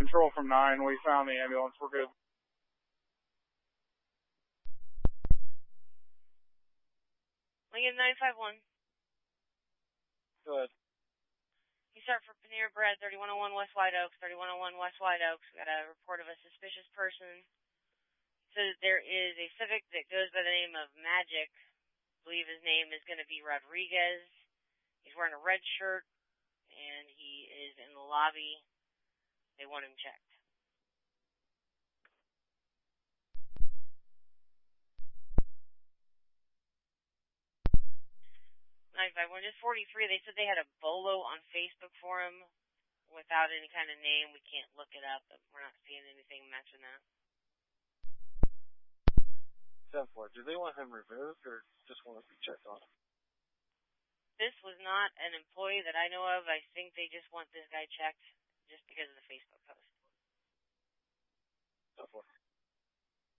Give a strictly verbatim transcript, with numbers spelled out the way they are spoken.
control from nine. We found the ambulance. We're good. Lincoln nine five one. Go ahead. You start for Panera Bread, thirty-one oh one West White Oaks, thirty-one oh one West White Oaks. We got a report of a suspicious person. So there is a Civic that goes by the name of Magic. I believe his name is going to be Rodriguez. He's wearing a red shirt, and he is in the lobby. They want him checked. nine five one, just forty-three. They said they had a bolo on Facebook for him without any kind of name. We can't look it up, but we're not seeing anything matching that. ten four, do they want him removed or just want to be checked on? This was not an employee that I know of. I think they just want this guy checked just because of the Facebook post. ten four.